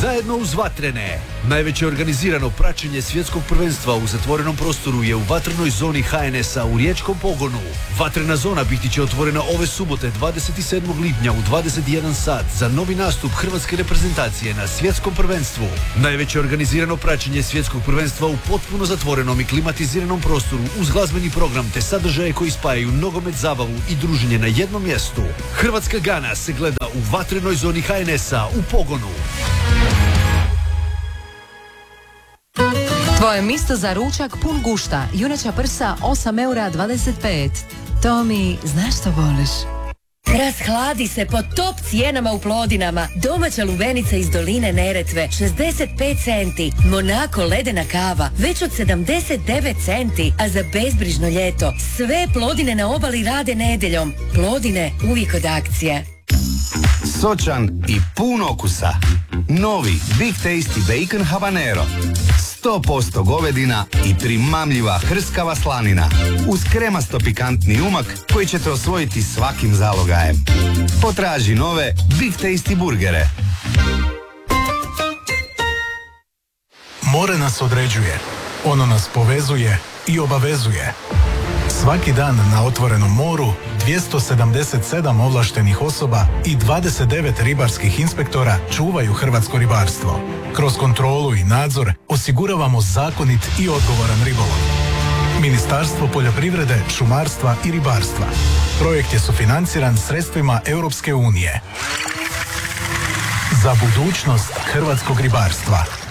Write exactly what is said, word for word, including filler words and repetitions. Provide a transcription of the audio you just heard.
Zajedno uz Vatrene. Najveće organizirano praćenje svjetskog prvenstva u zatvorenom prostoru je u vatrenoj zoni ha en es a u riječkom pogonu. Vatrena zona biti će otvorena ove subote dvadeset sedmog lipnja u dvadeset jedan sat za novi nastup hrvatske reprezentacije na svjetskom prvenstvu. Najveće organizirano praćenje svjetskog prvenstva u potpuno zatvorenom i klimatiziranom prostoru uz glazbeni program te sadržaje koji spajaju nogomet, zabavu i druženje na jednom mjestu. Hrvatska Gana se gleda u vatrenoj zoni ha en es a u pogonu. Tvoje misto za ručak pun gušta, juneća prsa osam eura dvadeset pet. Tomi, znaš što voliš? Rashladi se po top cijenama u Plodinama. Domaća lubenica iz doline Neretve, šezdeset pet centi. Monako ledena kava, već od sedamdeset devet centi. A za bezbrižno ljeto, sve Plodine na obali rade nedjeljom. Plodine uvijek od akcije. Sočan i pun okusa. Novi Big Tasty Bacon Habanero. sto posto govedina i primamljiva hrskava slanina. Uz kremasto pikantni umak koji ćete osvojiti svakim zalogajem. Potraži nove Big Tasty burgere. More nas određuje. Ono nas povezuje i obavezuje. Svaki dan na otvorenom moru dvjesto sedamdeset sedam ovlaštenih osoba i dvadeset devet ribarskih inspektora čuvaju hrvatsko ribarstvo. Kroz kontrolu i nadzor osiguravamo zakonit i odgovoran ribolov. Ministarstvo poljoprivrede, šumarstva i ribarstva. Projekt je sufinanciran sredstvima Europske unije. Za budućnost hrvatskog ribarstva.